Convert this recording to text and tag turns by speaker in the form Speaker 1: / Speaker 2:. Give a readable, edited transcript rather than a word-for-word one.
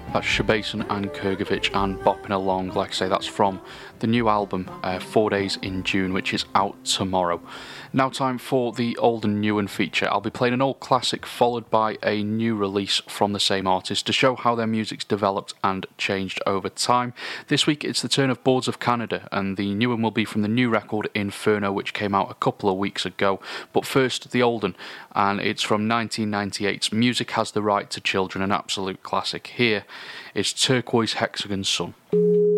Speaker 1: That's Shabason and Kurgovich and Bopping Along. Like I say, that's from the new album, 4 Days in June, which is out tomorrow. Now time for the old and new and feature. I'll be playing an old classic followed by a new release from the same artist to show how their music's developed and changed over time. This week it's the turn of Boards of Canada, and the new one will be from the new record Inferno, which came out a couple of weeks ago. But first, the old one, and it's from 1998's Music Has the Right to Children, an absolute classic. Here is Turquoise Hexagon Sun.